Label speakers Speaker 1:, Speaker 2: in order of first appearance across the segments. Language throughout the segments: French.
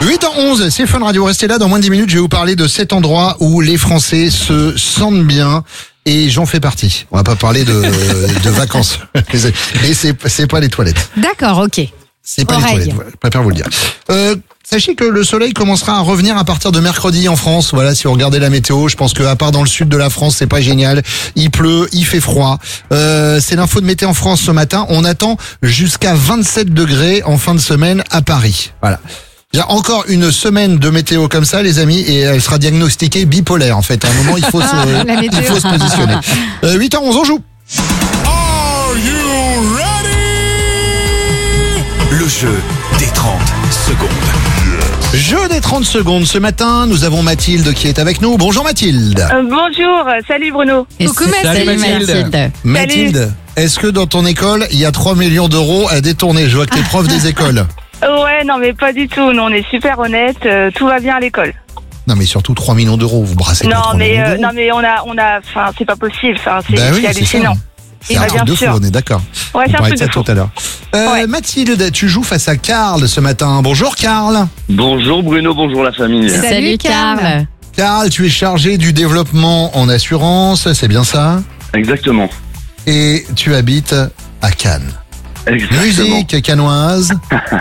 Speaker 1: 8h11, c'est Fun Radio. Restez là, dans moins de 10 minutes, je vais vous parler de cet endroit où les Français se sentent bien. Et j'en fais partie. On va pas parler de vacances. Et c'est pas les toilettes.
Speaker 2: D'accord, ok.
Speaker 1: C'est pas les toilettes, voilà, je préfère vous le dire. Sachez que le soleil commencera à revenir à partir de mercredi en France. Voilà, si vous regardez la météo, je pense qu'à part dans le sud de la France, c'est pas génial. Il pleut, il fait froid. C'est l'info de Météo en France ce matin. On attend jusqu'à 27 degrés en fin de semaine à Paris. Voilà. Il y a encore une semaine de météo comme ça, les amis, et elle sera diagnostiquée bipolaire, en fait. À un moment, il faut se positionner. 8h11, on joue.
Speaker 3: Are you ready?
Speaker 4: Le jeu des 30 secondes.
Speaker 1: Jeu des 30 secondes. Ce matin, nous avons Mathilde qui est avec nous. Bonjour Mathilde.
Speaker 5: Bonjour, salut Bruno.
Speaker 2: Coucou Mathilde.
Speaker 1: Mathilde, est-ce que dans ton école, il y a 3 millions d'euros à détourner? Je vois que t'es prof des écoles.
Speaker 5: Ouais, non mais pas du tout, nous on est super honnêtes, tout va bien à l'école.
Speaker 1: Non mais surtout 3 millions d'euros, vous brassez pas 3 millions d'euros.
Speaker 5: Non mais on a, enfin c'est pas possible, enfin c'est
Speaker 1: Bah oui,
Speaker 5: hallucinant.
Speaker 1: C'est un truc de fou, on est d'accord.
Speaker 5: Ouais, c'est un truc de
Speaker 1: ça
Speaker 5: fou.
Speaker 1: tout à l'heure.
Speaker 5: Ouais.
Speaker 1: Mathilde, tu joues face à Karl ce matin. Bonjour Karl.
Speaker 6: Bonjour Bruno, bonjour la famille.
Speaker 2: Salut Karl.
Speaker 1: Karl, tu es chargé du développement en assurance, c'est bien ça?
Speaker 6: Exactement.
Speaker 1: Et tu habites à Cannes.
Speaker 6: Exactement.
Speaker 1: Musique cannoise.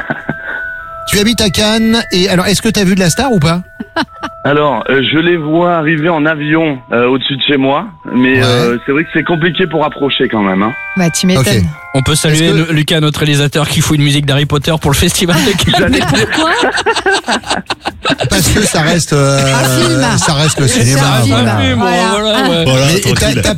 Speaker 1: Tu habites à Cannes et alors est-ce que tu as vu de la star ou pas?
Speaker 6: Alors, je les vois arriver en avion au-dessus de chez moi, mais c'est vrai que c'est compliqué pour approcher quand même. Hein.
Speaker 2: Bah tu m'étonnes.
Speaker 1: Ok.
Speaker 7: On peut saluer Lucas, notre réalisateur, qui fout une musique d'Harry Potter pour le festival de Cannes.
Speaker 2: Mais pourquoi?
Speaker 1: Parce que ça reste
Speaker 2: film.
Speaker 1: ça reste le cinéma.
Speaker 2: un film.
Speaker 1: Voilà.
Speaker 2: Voilà.
Speaker 1: Mais t'as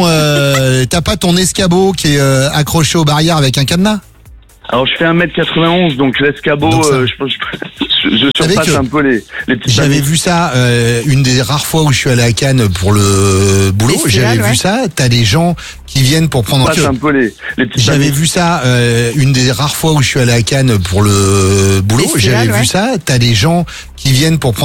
Speaker 1: pas ton escabeau qui est accroché aux barrières avec un cadenas?
Speaker 6: Alors, je fais 1m91, donc l'escabeau,
Speaker 1: Donc ça-
Speaker 6: je surpasse
Speaker 1: que
Speaker 6: un peu les petites
Speaker 1: J'avais
Speaker 6: années.
Speaker 1: vu ça une des rares fois où je suis allé à Cannes pour le boulot.
Speaker 2: Festival,
Speaker 1: J'avais vu ça. T'as des gens qui viennent pour prendre.
Speaker 6: Je surpasse un peu les petites
Speaker 1: J'avais
Speaker 6: années.
Speaker 1: vu ça une des rares fois où je suis allé à Cannes pour le boulot.
Speaker 2: Festival,
Speaker 1: J'avais vu ça. T'as des gens qui viennent pour prendre.